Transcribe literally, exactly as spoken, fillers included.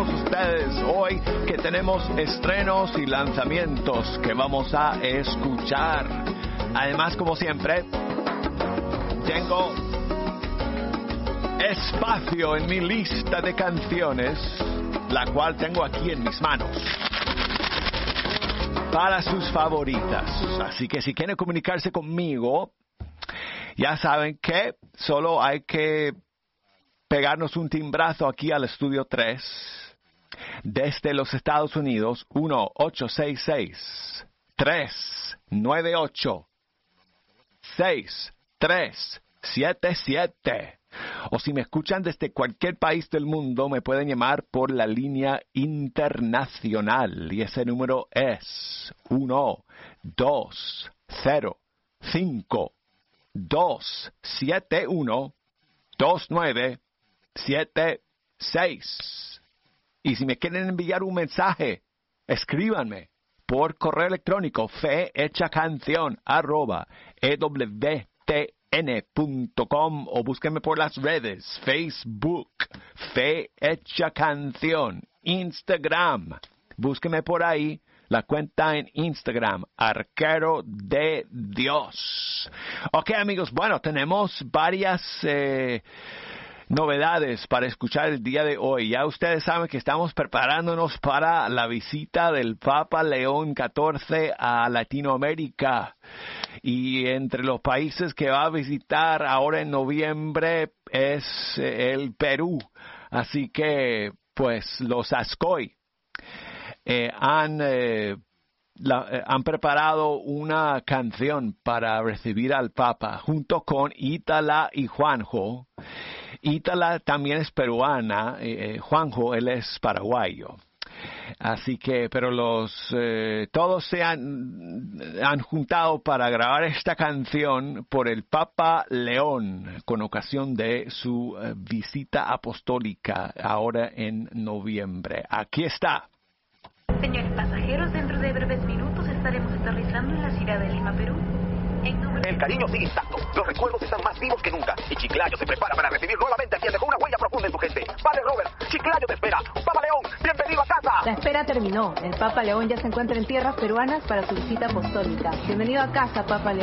todos ustedes hoy que tenemos estrenos y lanzamientos que vamos a escuchar. Además, como siempre, tengo espacio en mi lista de canciones, la cual tengo aquí en mis manos, para sus favoritas. Así que si quieren comunicarse conmigo, ya saben que solo hay que pegarnos un timbrazo aquí al estudio tres desde los Estados Unidos, uno ocho seis seis, tres nueve ocho, seis tres siete siete. O si me escuchan desde cualquier país del mundo, me pueden llamar por la línea internacional. Y ese número es uno dos cero cinco dos siete uno dos nueve siete seis. Y si me quieren enviar un mensaje, escríbanme por correo electrónico fehechacanción arroba ewtn punto com o búsquenme por las redes, Facebook, Fe Hecha Canción, Instagram, búsquenme por ahí, la cuenta en Instagram, Arquero de Dios. Ok, amigos, bueno, tenemos varias eh, novedades para escuchar el día de hoy. Ya ustedes saben que estamos preparándonos para la visita del Papa León catorce a Latinoamérica. Y entre los países que va a visitar ahora en noviembre es el Perú. Así que, pues, los Ascoy eh, han, eh, la, eh, han preparado una canción para recibir al Papa junto con Ítala y Juanjo. Ítala también es peruana, eh, Juanjo, él es paraguayo. Así que, pero los, eh, todos se han, han juntado para grabar esta canción por el Papa León, con ocasión de su eh, visita apostólica ahora en noviembre. Aquí está. Señores pasajeros, dentro de breves minutos estaremos aterrizando en la ciudad de Lima, Perú. El cariño sigue intacto, los recuerdos están más vivos que nunca y Chiclayo se prepara para recibir nuevamente a quien dejó una huella profunda en su gente. Padre Robert, Chiclayo te espera. Papa León, bienvenido a casa. La espera terminó. El Papa León ya se encuentra en tierras peruanas para su visita apostólica. Bienvenido a casa, Papa León.